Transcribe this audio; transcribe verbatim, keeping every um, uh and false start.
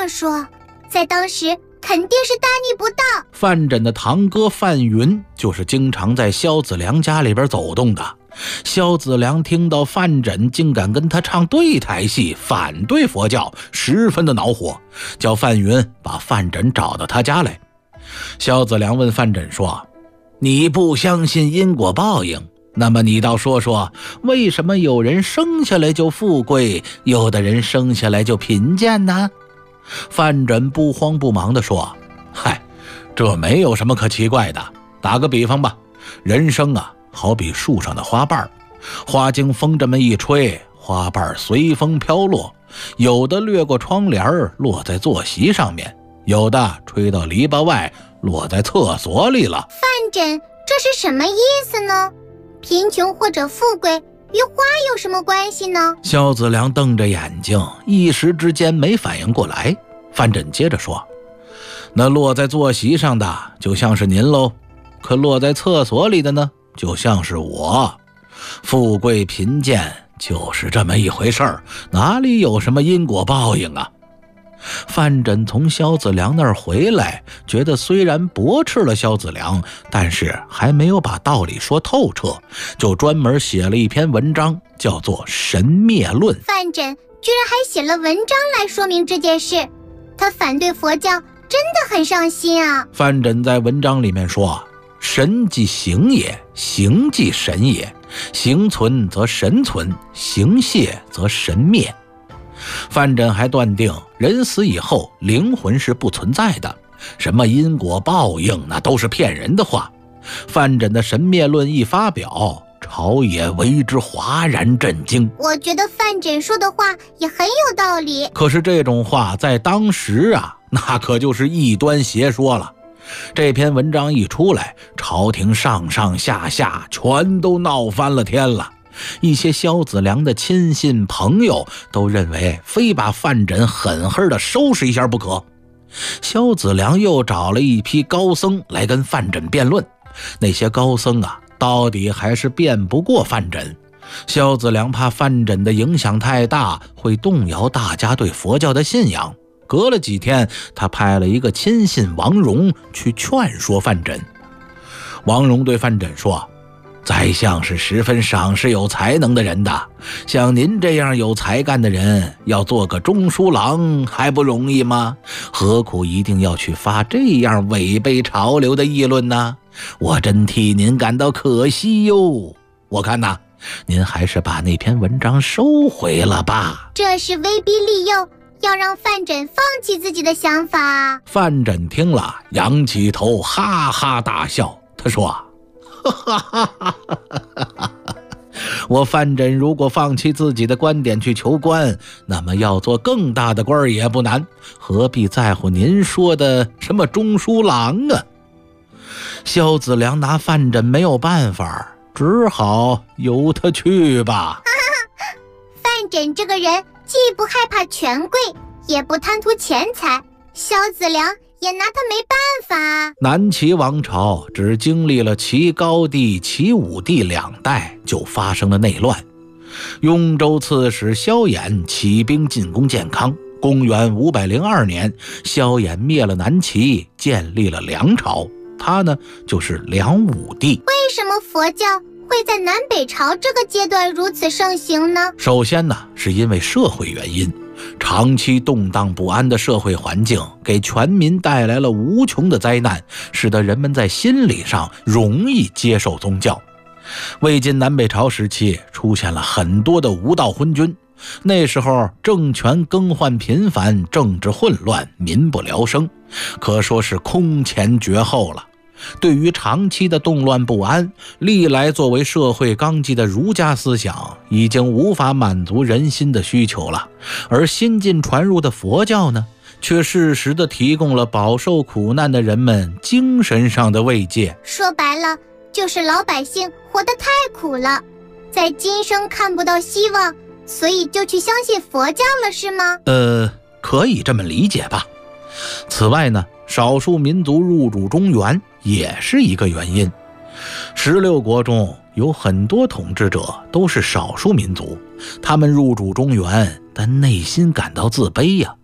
么说，在当时肯定是大逆不道。 范缜的堂哥范云就是经常在萧子良家里边走动的。萧子良听到范缜竟敢跟他唱对台戏，反对佛教，十分的恼火，叫范云把范缜找到他家来。萧子良问范缜说，你不相信因果报应，那么你倒说说，为什么有人生下来就富贵，有的人生下来就贫贱呢？范缜不慌不忙地说，嗨，这没有什么可奇怪的。打个比方吧，人生啊好比树上的花瓣，花经风这么一吹，花瓣随风飘落，有的掠过窗帘落在坐席上面，有的吹到篱笆外落在厕所里了。 范缜，这是什么意思呢？贫穷或者富贵与花有什么关系呢？ 萧子良瞪着眼睛，一时之间没反应过来。范缜接着说，那落在坐席上的就像是您喽，可落在厕所里的呢，就像是我。富贵贫贱就是这么一回事儿，哪里有什么因果报应啊？范缜从萧子良那儿回来，觉得虽然驳斥了萧子良，但是还没有把道理说透彻，就专门写了一篇文章，叫做《神灭论》。 范缜居然还写了文章来说明这件事，他反对佛教真的很上心啊。 范缜在文章里面说，神即形也，形即神也，形存则神存，形灭则神灭。范缜还断定人死以后灵魂是不存在的，什么因果报应那都是骗人的话。范缜的神灭论一发表，朝野为之哗然震惊。 我觉得范缜说的话也很有道理， 可是这种话在当时啊，那可就是异端邪说了。这篇文章一出来，朝廷上上下下全都闹翻了天了。一些萧子良的亲信朋友都认为非把范缜狠狠地收拾一下不可。萧子良又找了一批高僧来跟范缜辩论，那些高僧啊，到底还是辩不过范缜。萧子良怕范缜的影响太大，会动摇大家对佛教的信仰。隔了几天，他派了一个亲信王戎去劝说范缜。王戎对范缜说，宰相是十分赏识有才能的人的，像您这样有才干的人，要做个中书郎还不容易吗？何苦一定要去发这样违背潮流的议论呢？我真替您感到可惜哟。我看呐，您还是把那篇文章收回了吧。 这是威逼利诱，要让范缜放弃自己的想法。 范缜听了，仰起头，哈哈大笑。他说，哈哈哈哈哈哈！我范缜如果放弃自己的观点去求官，那么要做更大的官也不难，何必在乎您说的什么中书郎啊？萧子良拿范缜没有办法，只好由他去吧。 范缜这个人既不害怕权贵，也不贪图钱财，萧子良也拿他没办法。 南齐王朝只经历了齐高帝、齐武帝两代，就发生了内乱。雍州刺史萧衍起兵进攻建康。公元五百零二年，萧衍灭了南齐，建立了梁朝。他呢，就是梁武帝。 为什么佛教会在南北朝这个阶段如此盛行呢？ 首先呢，是因为社会原因。长期动荡不安的社会环境给全民带来了无穷的灾难，使得人们在心理上容易接受宗教。魏晋南北朝时期出现了很多的无道昏君，那时候政权更换频繁，政治混乱，民不聊生，可说是空前绝后了。对于长期的动乱不安，历来作为社会纲纪的儒家思想已经无法满足人心的需求了，而新近传入的佛教呢，却适时地提供了饱受苦难的人们精神上的慰藉。 说白了，就是老百姓活得太苦了，在今生看不到希望，所以就去相信佛教了，是吗？ 呃，可以这么理解吧。此外呢，少数民族入主中原也是一个原因。十六国中有很多统治者都是少数民族，他们入主中原，但内心感到自卑呀、啊。